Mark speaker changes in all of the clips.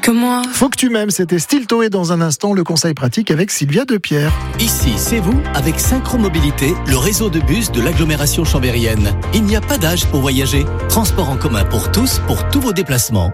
Speaker 1: que moi.
Speaker 2: Faut que tu m'aimes, c'était Stilto et dans un instant, le conseil pratique avec Sylvia Depierre.
Speaker 3: Ici, c'est vous avec Synchromobilité, le réseau de bus de l'agglomération chambérienne. Il n'y a pas d'âge pour voyager. Transport en commun pour tous, pour tous vos déplacements.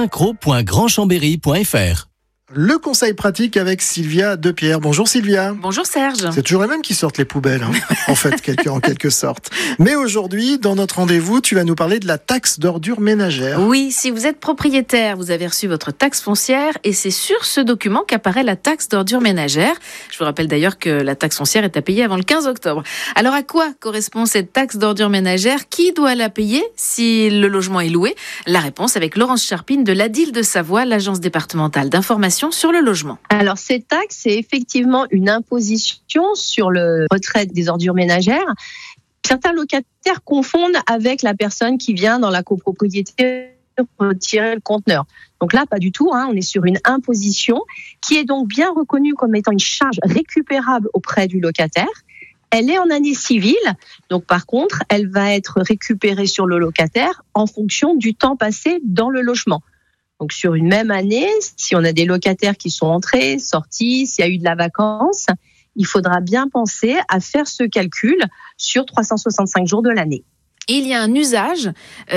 Speaker 3: synchro.grandchambéry.fr.
Speaker 2: Le conseil pratique avec Sylvia Depierre. Bonjour Sylvia.
Speaker 1: Bonjour Serge.
Speaker 2: C'est toujours les mêmes qui sortent les poubelles, en fait, en quelque sorte. Mais aujourd'hui, dans notre rendez-vous, tu vas nous parler de la taxe d'ordures ménagères.
Speaker 1: Oui, si vous êtes propriétaire, vous avez reçu votre taxe foncière et c'est sur ce document qu'apparaît la taxe d'ordures ménagères. Je vous rappelle d'ailleurs que la taxe foncière est à payer avant le 15 octobre. Alors à quoi correspond cette taxe d'ordures ménagères ? Qui doit la payer si le logement est loué ? La réponse avec Laurence Charpine de l'ADIL de Savoie, l'agence départementale d'information sur le logement.
Speaker 4: Alors, cette taxe, c'est effectivement une imposition sur le retrait des ordures ménagères. Certains locataires confondent avec la personne qui vient dans la copropriété retirer le conteneur. Donc là, pas du tout. On est sur une imposition qui est donc bien reconnue comme étant une charge récupérable auprès du locataire. Elle est en année civile, donc par contre, elle va être récupérée sur le locataire en fonction du temps passé dans le logement. Donc sur une même année, si on a des locataires qui sont entrés, sortis, s'il y a eu de la vacance, il faudra bien penser à faire ce calcul sur 365 jours de l'année.
Speaker 1: Il y a un usage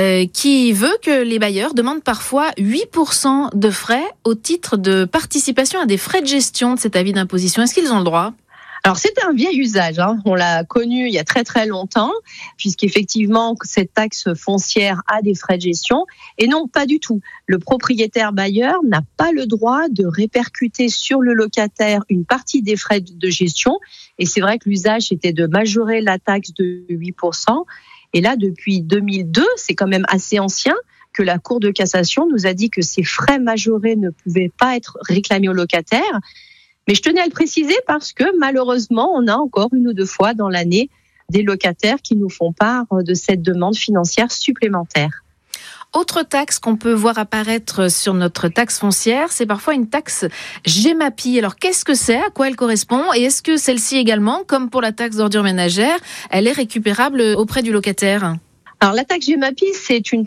Speaker 1: qui veut que les bailleurs demandent parfois 8% de frais au titre de participation à des frais de gestion de cet avis d'imposition. Est-ce qu'ils ont le droit ?
Speaker 4: Alors, c'est un vieil usage, on l'a connu il y a très très longtemps, puisqu'effectivement, cette taxe foncière a des frais de gestion. Et non, pas du tout. Le propriétaire bailleur n'a pas le droit de répercuter sur le locataire une partie des frais de gestion. Et c'est vrai que l'usage était de majorer la taxe de 8%. Et là, depuis 2002, c'est quand même assez ancien, que la Cour de cassation nous a dit que ces frais majorés ne pouvaient pas être réclamés au locataire. Mais je tenais à le préciser parce que malheureusement, on a encore une ou deux fois dans l'année des locataires qui nous font part de cette demande financière supplémentaire.
Speaker 1: Autre taxe qu'on peut voir apparaître sur notre taxe foncière, c'est parfois une taxe Gemapi. Alors qu'est-ce que c'est ? À quoi elle correspond ? Et est-ce que celle-ci également, comme pour la taxe d'ordures ménagères, elle est récupérable auprès du locataire ?
Speaker 4: Alors la taxe Gemapi, c'est une